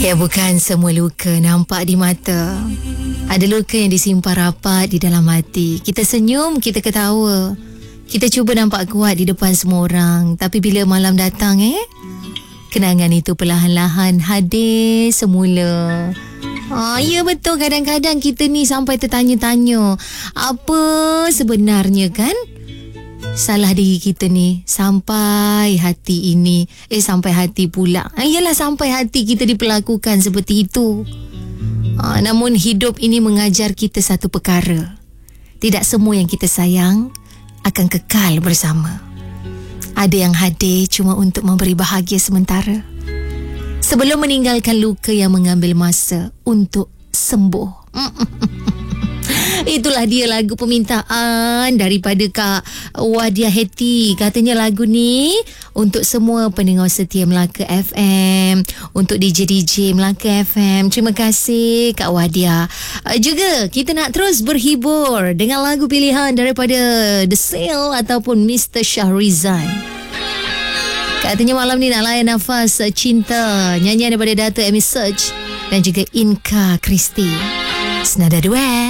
Ya, bukan semua luka nampak di mata. Ada luka yang disimpan rapat di dalam hati. Kita senyum, kita ketawa. Kita cuba nampak kuat di depan semua orang. Tapi bila malam datang, kenangan itu perlahan-lahan hadir semula. Ya betul, kadang-kadang kita ni sampai tertanya-tanya, apa sebenarnya kan salah diri kita ni sampai hati ini sampai hati pula. Yalah, sampai hati kita diperlakukan seperti itu. Namun hidup ini mengajar kita satu perkara. Tidak semua yang kita sayang akan kekal bersama. Ada yang hadir cuma untuk memberi bahagia sementara, sebelum meninggalkan luka yang mengambil masa untuk sembuh. Itulah dia lagu permintaan daripada Kak Wadia Heti. Katanya lagu ni untuk semua pendengar setia Melaka FM, untuk DJ-DJ Melaka FM. Terima kasih Kak Wadia. Juga kita nak terus berhibur dengan lagu pilihan daripada The Seal ataupun Mr. Shahrizan. Katanya malam ni nak layan nafas cinta, nyanyian daripada Dato' Amy Search dan juga Inka Kristi. Senada duet.